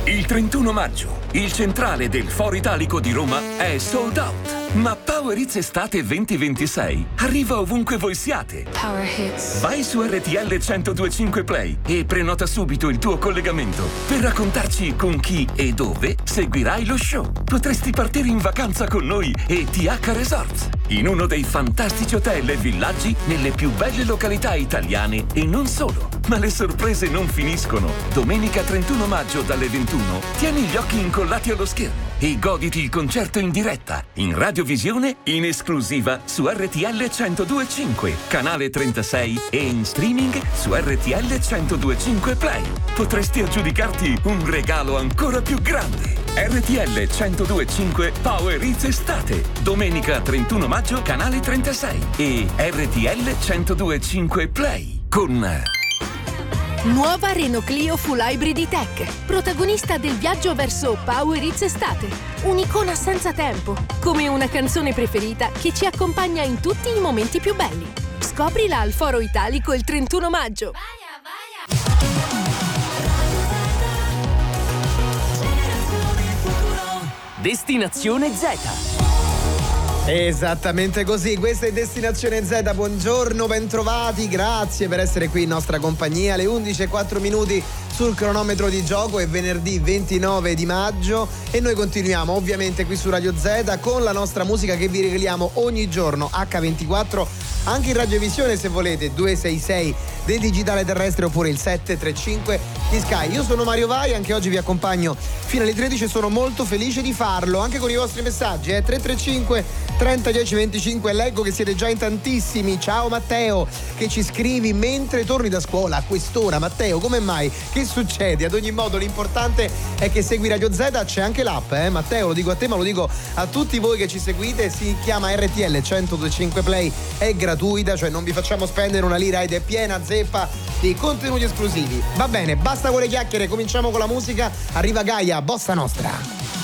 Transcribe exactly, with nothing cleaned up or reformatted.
Il trentuno maggio, il centrale del Foro Italico di Roma è sold out. Ma Power Hits Estate venti ventisei arriva ovunque voi siate. Power Hits. Vai su R T L centodue e cinque Play e prenota subito il tuo collegamento per raccontarci con chi e dove seguirai lo show. Potresti partire in vacanza con noi e T H Resorts, in uno dei fantastici hotel e villaggi nelle più belle località italiane e non solo. Ma le sorprese non finiscono. Domenica trentuno maggio dalle ventuno tieni gli occhi incollati allo schermo e goditi il concerto in diretta, in radiovisione, in esclusiva su R T L centodue e cinque, canale trentasei e in streaming su R T L centodue e cinque Play. Potresti aggiudicarti un regalo ancora più grande. R T L centodue e cinque Power Hits Estate, domenica trentuno maggio, canale trentasei e R T L centodue e cinque Play con... Nuova Renault Clio Full Hybrid E-Tech, protagonista del viaggio verso Power Hits Estate. Un'icona senza tempo, come una canzone preferita che ci accompagna in tutti i momenti più belli. Scoprila al Foro Italico il trentuno maggio. Vai, vai. Destinazione Z. Esattamente così, questa è Destinazione Z, buongiorno, bentrovati, grazie per essere qui in nostra compagnia, alle undici e quattro minuti sul cronometro di gioco, è venerdì ventinove di maggio e noi continuiamo ovviamente qui su Radio Z con la nostra musica che vi regaliamo ogni giorno acca ventiquattro, anche in radiovisione se volete, due sei sei del digitale terrestre oppure il sette tre cinque di Sky. Io sono Mario Vai, anche oggi vi accompagno fino alle tredici e sono molto felice di farlo, anche con i vostri messaggi, eh? tre tre cinque trenta dieci venticinque, leggo che siete già in tantissimi. Ciao Matteo, che ci scrivi mentre torni da scuola a quest'ora. Matteo, come mai? Che succede? Ad ogni modo l'importante è che segui Radio Z, c'è anche l'app, eh? Matteo, lo dico a te ma lo dico a tutti voi che ci seguite, si chiama R T L centodue e cinque Play, è gratuita, cioè non vi facciamo spendere una lira ed è piena zeppa di contenuti esclusivi. Va bene, basta con le chiacchiere, cominciamo con la musica, arriva Gaia, Bossa Nostra.